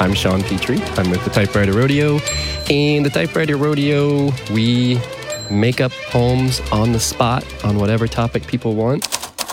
I'm Sean Petrie. I'm with the Typewriter Rodeo. In the Typewriter Rodeo, we make up poems on the spot on whatever topic people want.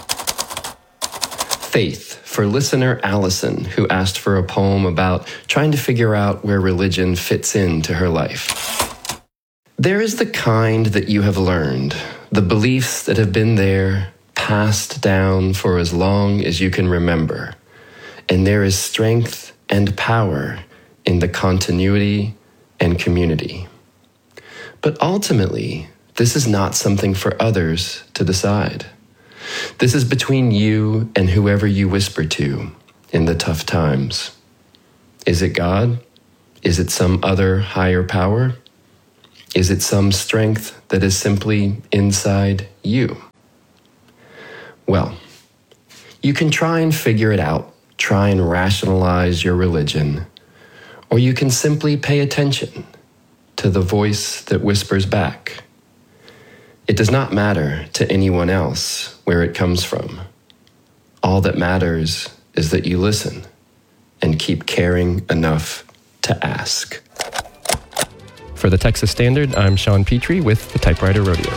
Faith, for listener Allison, who asked for a poem about trying to figure out where religion fits into her life. There is the kind that you have learned, the beliefs that have been there, passed down for as long as you can remember. And there is strength and power in the continuity and community. But ultimately, this is not something for others to decide. This is between you and whoever you whisper to in the tough times. Is it God? Is it some other higher power? Is it some strength that is simply inside you? Well, you can try and figure it out, try and rationalize your religion, or you can simply pay attention to the voice that whispers back. It does not matter to anyone else where it comes from. All that matters is that you listen and keep caring enough to ask. For the Texas Standard, I'm Sean Petrie with the Typewriter Rodeo.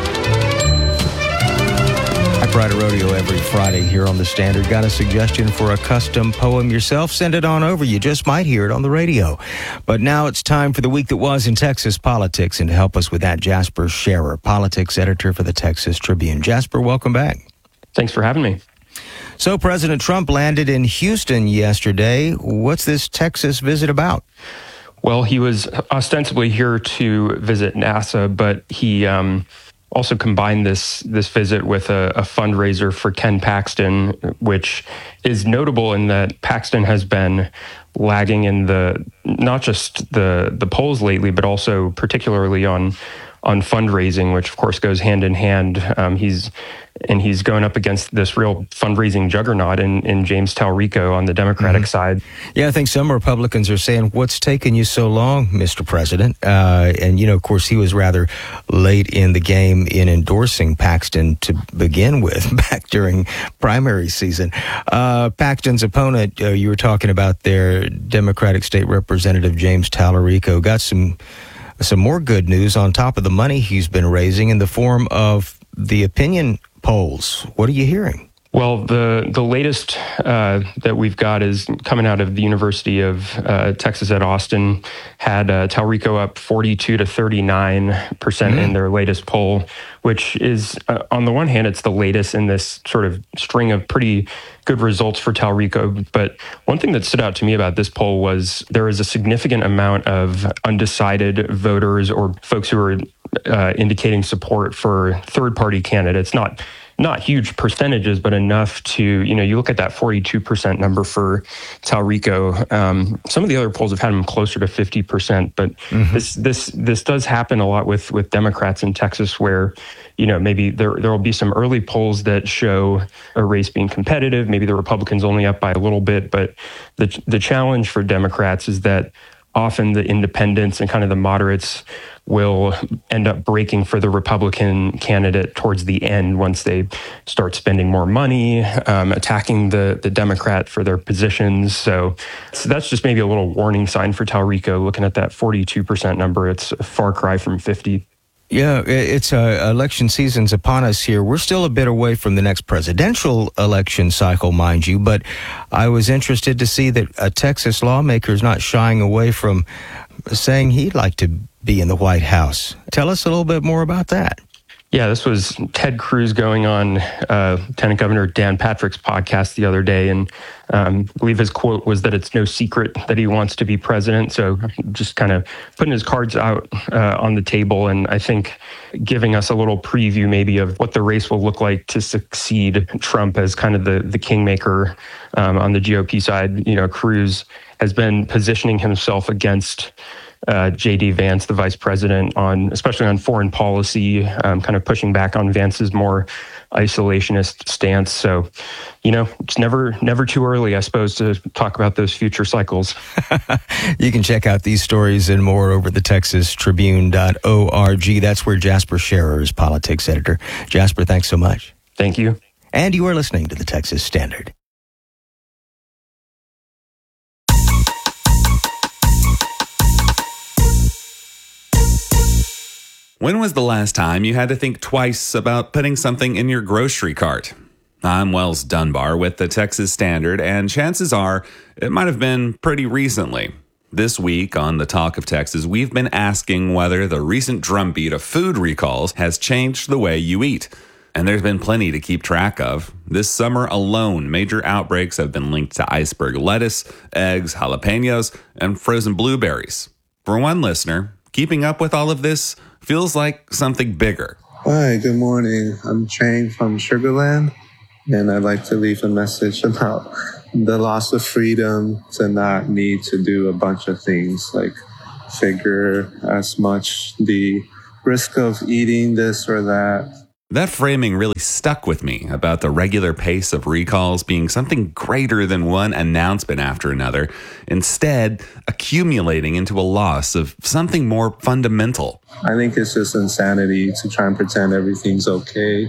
Typewriter Rodeo every Friday here on the Standard. Got a suggestion for a custom poem yourself? Send it on over. You just might hear it on the radio. But now it's time for the week that was in Texas politics. And to help us with that, Jasper Scherer, politics editor for the Texas Tribune. Jasper, welcome back. Thanks for having me. So President Trump landed in Houston yesterday. What's this Texas visit about? Well, he was ostensibly here to visit NASA, but he also combined this visit with a fundraiser for Ken Paxton, which is notable in that Paxton has been lagging in not just the polls lately, but also particularly on fundraising, which of course goes hand in hand. He's going up against this real fundraising juggernaut in James Talrico on the Democratic side. Yeah, I think some Republicans are saying, what's taken you so long, Mr. President? And, of course, he was rather late in the game in endorsing Paxton to begin with back during primary season. Paxton's opponent, you were talking about their Democratic State Representative James Talrico, got some more good news on top of the money he's been raising in the form of the opinion polls. What are you hearing? Well, the latest that we've got is coming out of the University of Texas at Austin, had Talrico up 42 to 39% in their latest poll, which is, on the one hand, it's the latest in this sort of string of pretty good results for Talrico. But one thing that stood out to me about this poll was there is a significant amount of undecided voters or folks who are indicating support for third-party candidates, not huge percentages, but enough to, you look at that 42% number for Talrico. Some of the other polls have had him closer to 50%, but this does happen a lot with Democrats in Texas where, maybe there will be some early polls that show a race being competitive. Maybe the Republicans only up by a little bit, but the challenge for Democrats is that often the independents and kind of the moderates will end up breaking for the Republican candidate towards the end once they start spending more money, attacking the Democrat for their positions. So that's just maybe a little warning sign for Talrico. Looking at that 42% number, it's a far cry from 50. Yeah, it's election season's upon us here. We're still a bit away from the next presidential election cycle, mind you, but I was interested to see that a Texas lawmaker is not shying away from saying he'd like to be in the White House. Tell us a little bit more about that. Yeah, this was Ted Cruz going on Lieutenant Governor Dan Patrick's podcast the other day, and I believe his quote was that it's no secret that he wants to be president. So just kind of putting his cards out on the table, and I think giving us a little preview maybe of what the race will look like to succeed Trump as kind of the kingmaker on the GOP side. Cruz has been positioning himself against J.D. Vance, the vice president, especially on foreign policy, kind of pushing back on Vance's more isolationist stance. So, it's never too early, I suppose, to talk about those future cycles. You can check out these stories and more over the TexasTribune.org. That's where Jasper Scherer is politics editor. Jasper, thanks so much. Thank you. And you are listening to the Texas Standard. When was the last time you had to think twice about putting something in your grocery cart? I'm Wells Dunbar with the Texas Standard, and chances are it might have been pretty recently. This week on the Talk of Texas, we've been asking whether the recent drumbeat of food recalls has changed the way you eat. And there's been plenty to keep track of. This summer alone, major outbreaks have been linked to iceberg lettuce, eggs, jalapenos, and frozen blueberries. For one listener, keeping up with all of this feels like something bigger. Hi, good morning. I'm Chang from Sugarland, and I'd like to leave a message about the loss of freedom to not need to do a bunch of things, like figure as much the risk of eating this or that. That framing really stuck with me about the regular pace of recalls being something greater than one announcement after another, instead accumulating into a loss of something more fundamental. I think it's just insanity to try and pretend everything's okay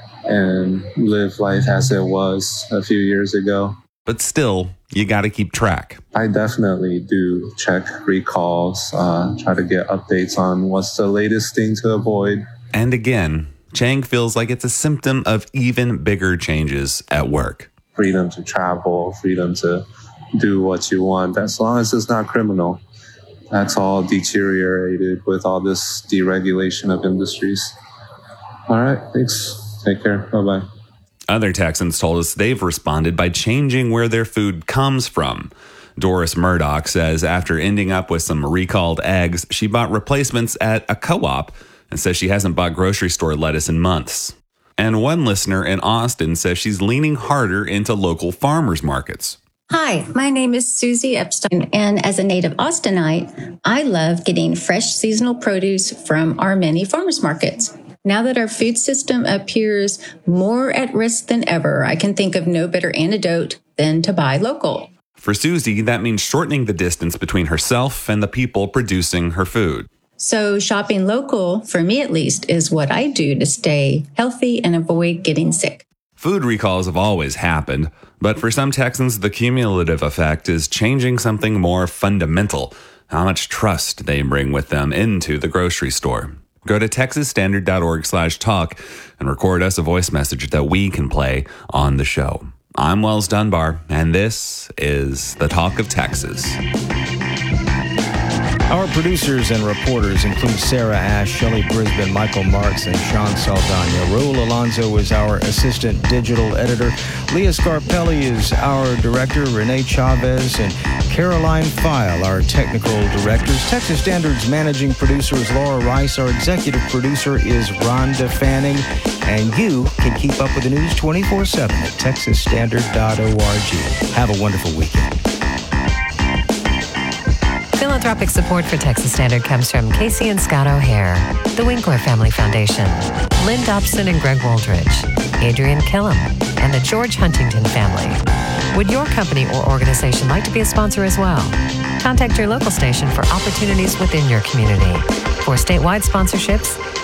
and live life as it was a few years ago. But still, you got to keep track. I definitely do check recalls, try to get updates on what's the latest thing to avoid. And again, Chang feels like it's a symptom of even bigger changes at work. Freedom to travel, freedom to do what you want, as long as it's not criminal. That's all deteriorated with all this deregulation of industries. All right, thanks. Take care. Bye-bye. Other Texans told us they've responded by changing where their food comes from. Doris Murdoch says after ending up with some recalled eggs, she bought replacements at a co-op and says she hasn't bought grocery store lettuce in months. And one listener in Austin says she's leaning harder into local farmers markets. Hi, my name is Susie Epstein, and as a native Austinite, I love getting fresh seasonal produce from our many farmers markets. Now that our food system appears more at risk than ever, I can think of no better antidote than to buy local. For Susie, that means shortening the distance between herself and the people producing her food. So shopping local, for me at least, is what I do to stay healthy and avoid getting sick. Food recalls have always happened, but for some Texans, the cumulative effect is changing something more fundamental, how much trust they bring with them into the grocery store. Go to texasstandard.org/talk and record us a voice message that we can play on the show. I'm Wells Dunbar, and this is The Talk of Texas. Our producers and reporters include Sarah Ash, Shelley Brisbane, Michael Marks, and Sean Saldana. Raul Alonso is our assistant digital editor. Leah Scarpelli is our director. Renee Chavez and Caroline Feil, our technical directors. Texas Standard's managing producer is Laura Rice. Our executive producer is Rhonda Fanning. And you can keep up with the news 24/7 at texasstandard.org. Have a wonderful weekend. Philanthropic support for Texas Standard comes from Casey and Scott O'Hare, the Winkler Family Foundation, Lynn Dobson and Greg Waldridge, Adrian Killam, and the George Huntington family. Would your company or organization like to be a sponsor as well? Contact your local station for opportunities within your community. For statewide sponsorships,